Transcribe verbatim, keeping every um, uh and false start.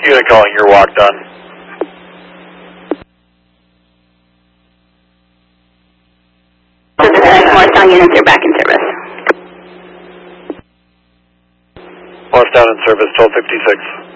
unit calling, your walk done. So the Morristown units are back in service. Morristown in service, twelve fifty-six.